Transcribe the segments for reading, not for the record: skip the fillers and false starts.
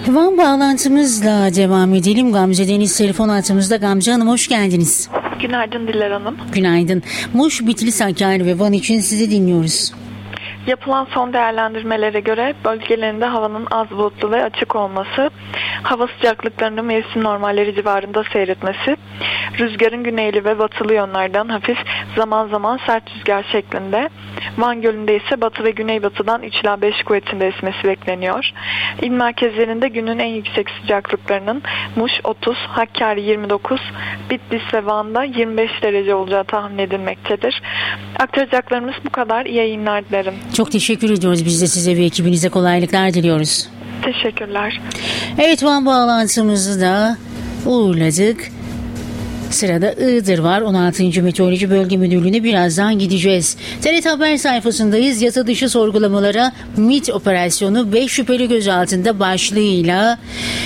Van bağlantımızla devam edelim. Gamze Deniz telefon hattımızda. Gamze Hanım hoş geldiniz. Günaydın Diler Hanım. Günaydın. Muş, Bitlis, Hakkari ve Van için sizi dinliyoruz. Yapılan son değerlendirmelere göre bölgelerinde havanın az bulutlu ve açık olması, hava sıcaklıklarının mevsim normalleri civarında seyretmesi, rüzgarın güneyli ve batılı yönlerden hafif zaman zaman sert rüzgar şeklinde, Van Gölü'nde ise batı ve güneybatıdan 3 ila 5 kuvvetinde esmesi bekleniyor. İl merkezlerinde günün en yüksek sıcaklıklarının Muş 30, Hakkari 29, Bitlis ve Van'da 25 derece olacağı tahmin edilmektedir. Aktaracaklarımız bu kadar. İyi yayınlar dilerim. Çok teşekkür ediyoruz. Biz de size ve ekibinize kolaylıklar diliyoruz. Teşekkürler. Evet, Van bağlantımızı da uğurladık. Sırada Iğdır var. 16. Meteoroloji Bölge Müdürlüğü'ne birazdan gideceğiz. TRT Haber sayfasındayız. Yasa dışı sorgulamalara MİT operasyonu 5 şüpheli gözaltında başlığıyla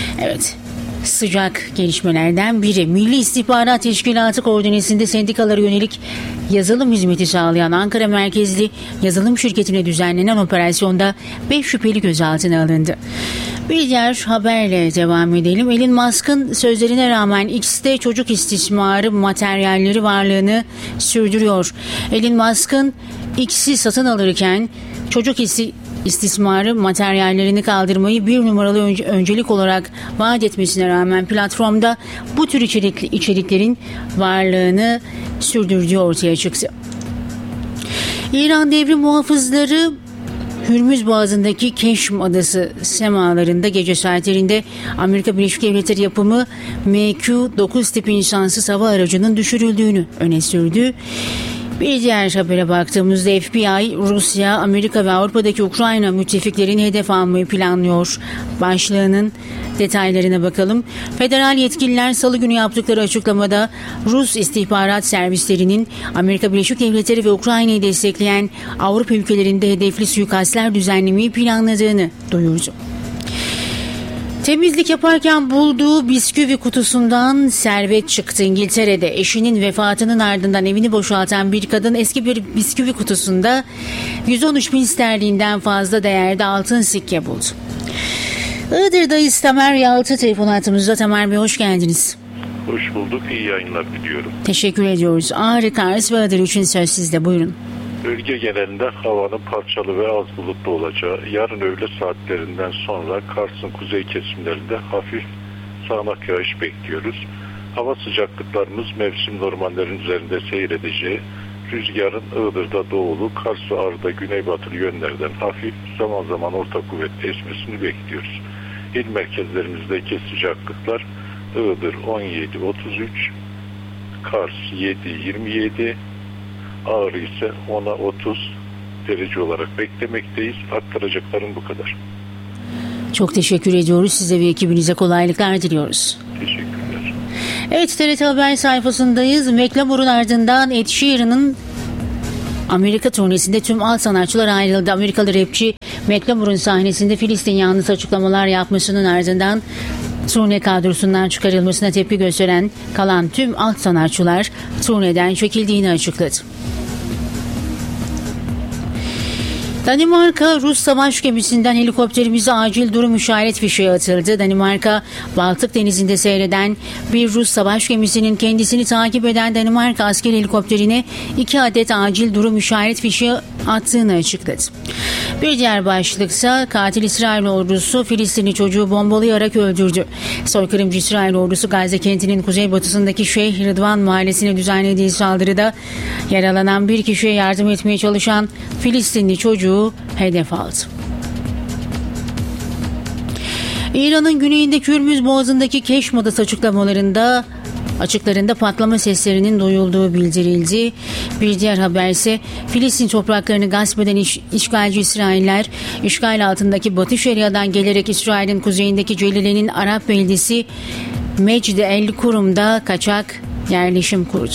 sıcak gelişmelerden biri. Milli İstihbarat Teşkilatı koordinesinde sendikalara yönelik yazılım hizmeti sağlayan Ankara merkezli yazılım şirketine düzenlenen operasyonda 5 şüpheli gözaltına alındı. Bir diğer haberle devam edelim. Elon Musk'ın sözlerine rağmen X'te çocuk istismarı materyalleri varlığını sürdürüyor. Elon Musk'ın X'i satın alırken çocuk istismarı materyallerini kaldırmayı bir numaralı öncelik olarak vaat etmesine rağmen platformda bu tür içeriklerin varlığını sürdürdüğü ortaya çıktı. İran devrim muhafızları Hürmüz Boğazı'ndaki Keşm Adası semalarında gece saatlerinde Amerika Birleşik Devletleri yapımı MQ-9 tipi insansız hava aracının düşürüldüğünü öne sürdü. Bir diğer habere baktığımızda FBI, Rusya, Amerika ve Avrupa'daki Ukrayna müttefiklerini hedef almayı planlıyor. Başlığının detaylarına bakalım. Federal yetkililer Salı günü yaptıkları açıklamada Rus istihbarat servislerinin Amerika Birleşik Devletleri ve Ukrayna'yı destekleyen Avrupa ülkelerinde hedefli suikastler düzenlemeyi planladığını duyurdu. Temizlik yaparken bulduğu bisküvi kutusundan servet çıktı. İngiltere'de eşinin vefatının ardından evini boşaltan bir kadın eski bir bisküvi kutusunda 113 bin sterlinden fazla değerde altın sikke buldu. Iğdır'dayız. Tamer Yalçı telefon hattımızda. Tamer Bey hoş geldiniz. Hoş bulduk. İyi yayınlar diliyorum. Teşekkür ediyoruz. Ağrı, Kars ve Iğdır için söz sizde. Buyurun. Bölge genelinde havanın parçalı ve az bulutlu olacağı, yarın öğle saatlerinden sonra Kars'ın kuzey kesimlerinde hafif sağanak yağış bekliyoruz. Hava sıcaklıklarımız mevsim normallerin üzerinde seyredeceği, rüzgarın Iğdır'da doğulu, Kars ve Ağrı'da güneybatılı yönlerden hafif zaman zaman orta kuvvetli esmesini bekliyoruz. İl merkezlerimizdeki sıcaklıklar Iğdır 17-33, Kars 7-27, Ağrı ise 10'a 30 derece olarak beklemekteyiz. Aktaracaklarım bu kadar. Çok teşekkür ediyoruz. Size ve ekibinize kolaylıklar diliyoruz. Teşekkürler. Evet, TRT Haber sayfasındayız. Macklemore'un ardından Ed Sheeran'ın Amerika turnesinde tüm alt sanatçılar ayrıldı. Amerikalı rapçi Macklemore'un sahnesinde Filistin yanlısı açıklamalar yapmasının ardından turne kadrosundan çıkarılmasına tepki gösteren kalan tüm alt sanatçılar turneden çekildiğini açıkladı. Danimarka, Rus savaş gemisinden helikopterimize acil durum işaret fişeği atıldı. Danimarka, Baltık Denizi'nde seyreden bir Rus savaş gemisinin kendisini takip eden Danimarka asker helikopterine 2 adet acil durum işaret fişeği attığını açıkladı. Bir diğer başlıksa katil İsrail ordusu Filistinli çocuğu bombalayarak öldürdü. Soykırımcı İsrail ordusu Gazze kentinin kuzeybatısındaki Şeyh Rıdvan mahallesine düzenlediği saldırıda yaralanan bir kişiye yardım etmeye çalışan Filistinli çocuğu hedef aldı. İran'ın güneyindeki Hürmüz Boğazı'ndaki Keşm Adası açıklarında patlama seslerinin duyulduğu bildirildi. Bir diğer haber ise Filistin topraklarını gasp eden işgalci İsrailler, işgal altındaki Batı Şeria'dan gelerek İsrail'in kuzeyindeki Celile'nin Arap beldesi Mecd el Kurum'da kaçak yerleşim kurdu.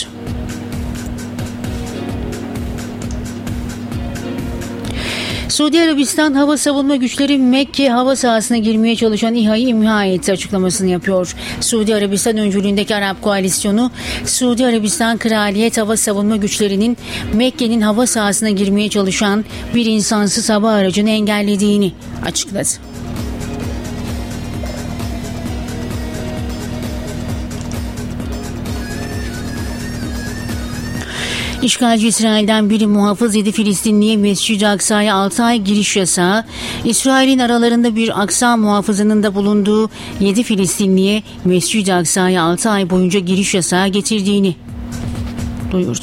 Suudi Arabistan hava savunma güçleri Mekke hava sahasına girmeye çalışan İHA'yı imha etti açıklamasını yapıyor. Suudi Arabistan öncülüğündeki Arap koalisyonu Suudi Arabistan Kraliyet Hava Savunma Güçlerinin Mekke'nin hava sahasına girmeye çalışan bir insansız hava aracını engellediğini açıkladı. İşgalci İsrail'den biri muhafız 7 Filistinliye Mescid-i Aksa'ya 6 ay giriş yasağı, İsrail'in aralarında bir Aksa muhafızının da bulunduğu 7 Filistinliye Mescid-i Aksa'ya 6 ay boyunca giriş yasağı getirdiğini duyurdu.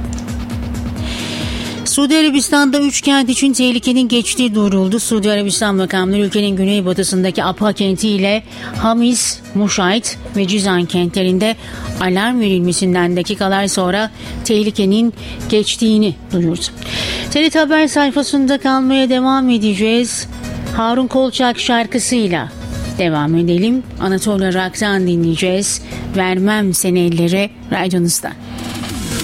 Suudi Arabistan'da 3 kent için tehlikenin geçtiği duyuruldu. Suudi Arabistan makamları ülkenin güneybatısındaki Abha kenti ile Hamis, Muşayt ve Cizan kentlerinde alarm verilmesinden dakikalar sonra tehlikenin geçtiğini duyurdu. TRT Haber sayfasında kalmaya devam edeceğiz. Harun Kolçak şarkısıyla devam edelim. Anatolia Rock'tan dinleyeceğiz. Vermem seni ellere radyonuzda.